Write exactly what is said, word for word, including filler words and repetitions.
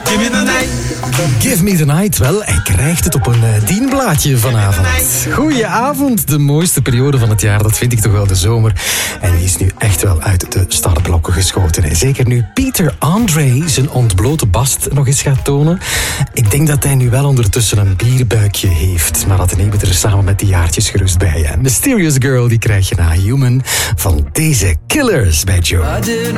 Give me the night. Give me the night. Wel, hij krijgt het op een uh, dienblaadje vanavond. Goedenavond, de mooiste periode van het jaar. Dat vind ik toch wel de zomer. En die is nu echt wel uit de startblokken geschoten. En zeker nu Pieter Andre zijn ontblote bast nog eens gaat tonen. Ik denk dat hij nu wel ondertussen een bierbuikje heeft. Maar dat nemen we er samen met die jaartjes gerust bij. Hè? Mysterious Girl, die krijg je na Human van deze Killers bij Joe.